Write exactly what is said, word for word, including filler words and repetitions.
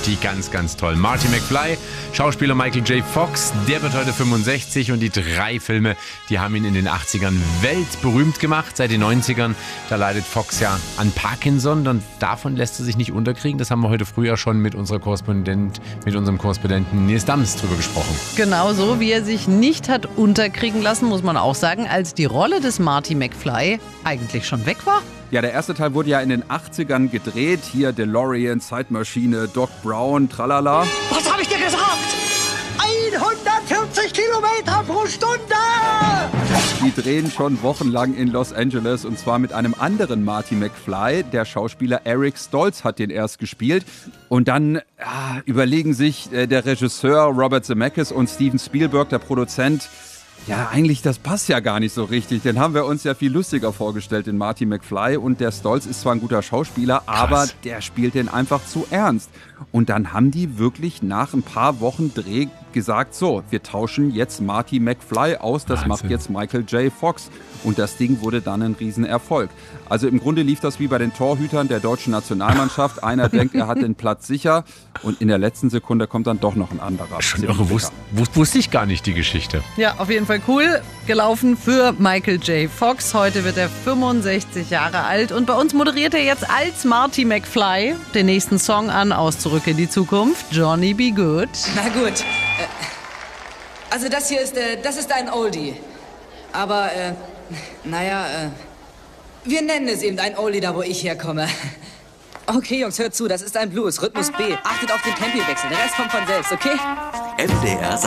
die ganz, ganz toll. Marty McFly, Schauspieler Michael J. Fox, der wird heute fünfundsechzig und die drei Filme, die haben ihn in den achtzigern weltberühmt gemacht. Seit den neunzigern, da leidet Fox ja an Parkinson und davon lässt er sich nicht unterkriegen. Das haben wir heute früh ja schon mit, unserer Korrespondent, mit unserem Korrespondenten Nils Dams drüber gesprochen. Genauso wie er sich nicht hat unterkriegen lassen, muss man auch sagen, als die Rolle des Marty McFly eigentlich schon weg war. Ja, der erste Teil wurde ja in den achtzigern gedreht. Hier DeLorean, Zeitmaschine, Doc Brown, tralala. Was habe ich dir gesagt? hundertvierzig Kilometer pro Stunde! Die drehen schon wochenlang in Los Angeles und zwar mit einem anderen Marty McFly. Der Schauspieler Eric Stoltz hat den erst gespielt. Und dann ja, überlegen sich äh, der Regisseur Robert Zemeckis und Steven Spielberg, der Produzent, ja, eigentlich, das passt ja gar nicht so richtig. Den haben wir uns ja viel lustiger vorgestellt, den Marty McFly. Und der Stoltz ist zwar ein guter Schauspieler, aber Krass. der spielt den einfach zu ernst. Und dann haben die wirklich nach ein paar Wochen Dreh gesagt, so, wir tauschen jetzt Marty McFly aus, das Wahnsinn. macht jetzt Michael J. Fox. Und das Ding wurde dann ein Riesenerfolg. Also im Grunde lief das wie bei den Torhütern der deutschen Nationalmannschaft. Einer denkt, er hat den Platz sicher und in der letzten Sekunde kommt dann doch noch ein anderer. Schon irre, wusste, wusste ich gar nicht die Geschichte. Ja, auf jeden Fall cool gelaufen für Michael J. Fox. Heute wird er fünfundsechzig Jahre alt und bei uns moderiert er jetzt als Marty McFly den nächsten Song an aus Zurück in die Zukunft. Johnny Be Good. Na gut, äh, also das hier ist, äh, das ist ein Oldie. Aber, äh, naja, äh, wir nennen es eben ein Oldie da, wo ich herkomme. Okay, Jungs, hört zu, das ist ein Blues, Rhythmus B. Achtet auf den Tempowechsel, der Rest kommt von selbst, okay? M D R